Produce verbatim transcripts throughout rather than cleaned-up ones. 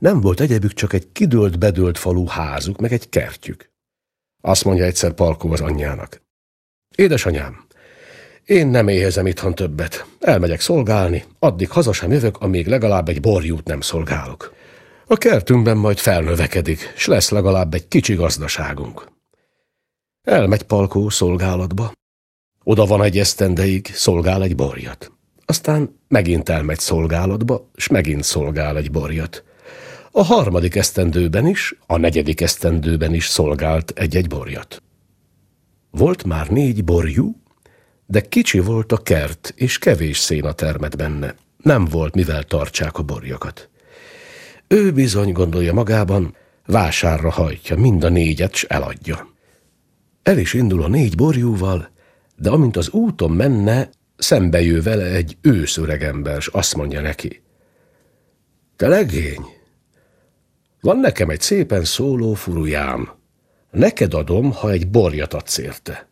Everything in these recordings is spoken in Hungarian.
Nem volt egyebük, csak egy kidőlt-bedőlt falú házuk, meg egy kertjük. Azt mondja egyszer Palkó az anyjának: édesanyám, én nem éhezem itthon többet. Elmegyek szolgálni, addig haza sem jövök, amíg legalább egy borjút nem szolgálok. A kertünkben majd felnövekedik, s lesz legalább egy kicsi gazdaságunk. Elmegy Palkó szolgálatba. Oda van egy esztendeig, szolgál egy borjat. Aztán megint elmegy szolgálatba, s megint szolgál egy borjat. A harmadik esztendőben is, a negyedik esztendőben is szolgált egy-egy borjat. Volt már négy borjú, de kicsi volt a kert, és kevés széna termett benne. Nem volt, mivel tartsák a borjakat. Ő bizony, gondolja magában, vásárra hajtja mind a négyet, s eladja. El is indul a négy borjúval, de amint az úton menne, szembe jő vele egy ősz öregember, s azt mondja neki: te legény, van nekem egy szépen szóló furujám. Neked adom, ha egy borjat adsz érte.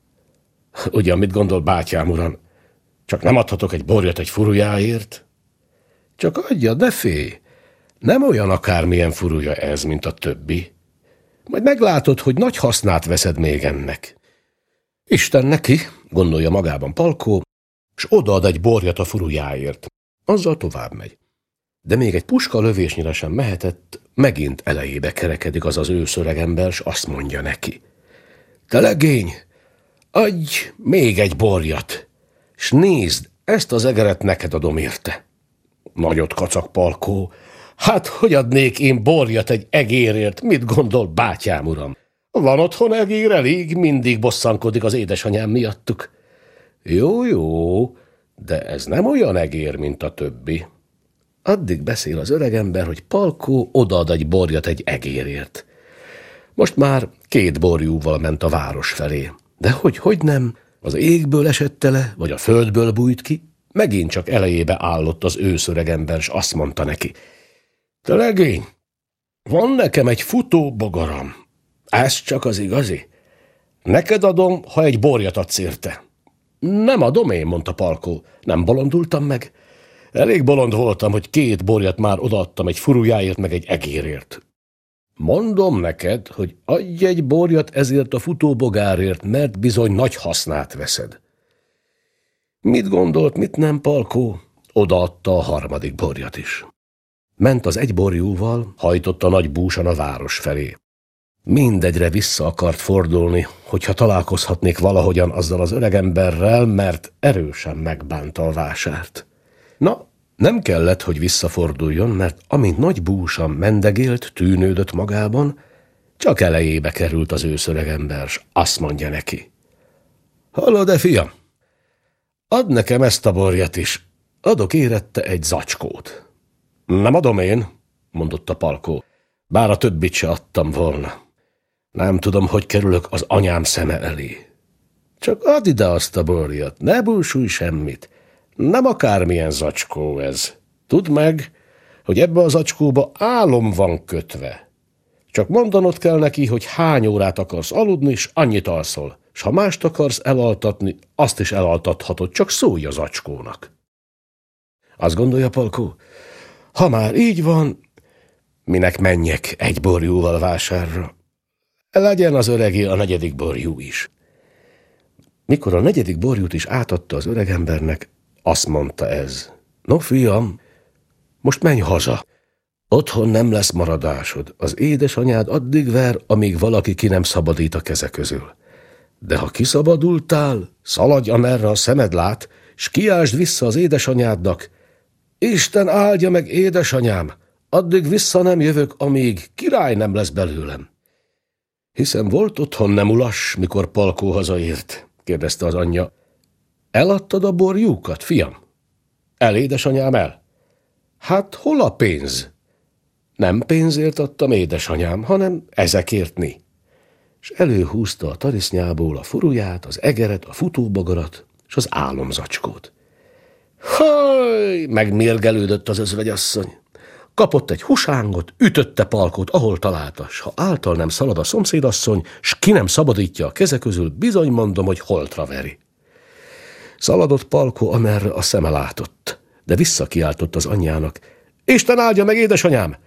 Ugyan mit gondol, bátyám uram? Csak nem adhatok egy borjat egy furujáért? Csak adja, de félj, nem olyan akármilyen furuja ez, mint a többi. Majd meglátod, hogy nagy hasznát veszed még ennek. Isten neki, gondolja magában Palkó, s odaad egy borjat a furujáért. Azzal tovább megy. De még egy puska lövésnyire sem mehetett, megint elejébe kerekedik az az őszöregember, s azt mondja neki: te legény, adj még egy borjat, s nézd, ezt az egeret neked adom érte. Nagyot kacag Palkó: hát hogy adnék én borjat egy egérért, mit gondol, bátyám uram? Van otthon egér elég, mindig bosszankodik az édesanyám miattuk. Jó, jó, de ez nem olyan egér, mint a többi. Addig beszél az öregember, hogy Palkó odaad egy borjat egy egérért. Most már két borjúval ment a város felé. De hogy, hogy nem, az égből esett le, vagy a földből bújt ki, megint csak elejébe állott az őszöregember, s azt mondta neki: te legény, van nekem egy futó bogaram. Ez csak az igazi. Neked adom, ha egy borjat adsz érte. Nem adom én, mondta Palkó, nem bolondultam meg. Elég bolond voltam, hogy két borjat már odaadtam egy furujáért meg egy egérért. Mondom neked, hogy adj egy borjat ezért a futóbogárért, mert bizony nagy hasznát veszed. Mit gondolt, mit nem, Palkó? Odaadta a harmadik borjat is. Ment az egy borjúval, hajtotta nagy búsan a város felé. Mindegyre vissza akart fordulni, hogyha találkozhatnék valahogyan azzal az öregemberrel, mert erősen megbánta a vásárt. Na, nem kellett, hogy visszaforduljon, mert amint nagy búsan mendegélt, tűnődött magában, csak elejébe került az őszöregember, s azt mondja neki: hallod-e, fiam? Add nekem ezt a borjat is, adok érette egy zacskót. Nem adom én, mondotta Palkó, bár a többit se adtam volna. Nem tudom, hogy kerülök az anyám szeme elé. Csak add ide azt a borjat, ne búsulj semmit. Nem akármilyen zacskó ez. Tudd meg, hogy ebbe a zacskóba álom van kötve. Csak mondanod kell neki, hogy hány órát akarsz aludni, s annyit alszol. S ha mást akarsz elaltatni, azt is elaltathatod, csak szólj a zacskónak. Azt gondolja Palkó, ha már így van, minek menjek egy borjúval vásárra. Legyen az öregé a negyedik borjú is. Mikor a negyedik borjút is átadta az öregembernek, azt mondta ez: no, fiam, most menj haza. Otthon nem lesz maradásod. Az édesanyád addig ver, amíg valaki ki nem szabadít a keze közül. De ha kiszabadultál, szaladj, amerre a szemed lát, s kiáltsd vissza az édesanyádnak: Isten áldja meg, édesanyám, addig vissza nem jövök, amíg király nem lesz belőlem. Hiszen volt otthon nem ulas, mikor Palkó hazaért, kérdezte az anyja. Eladtad a borjúkat, fiam? El, édesanyám, el. Hát hol a pénz? Nem pénzért adtam, édesanyám, hanem ezekért ni. És előhúzta a tarisznyából a furuját, az egeret, a futóbogarat és az álomzacskót. Haj, megmérgelődött az özvegyasszony. Kapott egy husángot, ütötte Palkót, ahol találta, s ha által nem szalad a szomszédasszony, s ki nem szabadítja a keze közül, bizony mondom, hogy holtra veri. Szaladott Palkó, amerre a szeme látott, de visszakiáltott az anyjának. Isten áldja meg, édesanyám!